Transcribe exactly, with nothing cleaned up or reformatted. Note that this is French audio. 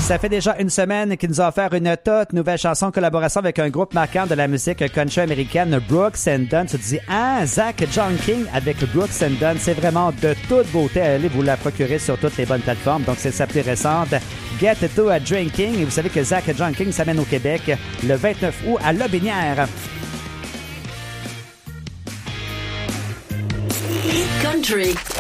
Ça fait déjà une semaine qu'il nous a offert une toute nouvelle chanson en collaboration avec un groupe marquant de la musique country américaine, Brooks and Dunn. Tu te dis, ah, Zach John King avec Brooks and Dunn, c'est vraiment de toute beauté. Allez vous la procurer sur toutes les bonnes plateformes. Donc, c'est sa plus récente, Get to a Drinking. Et vous savez que Zach John King s'amène au Québec le vingt-neuf août à Lobinière. Country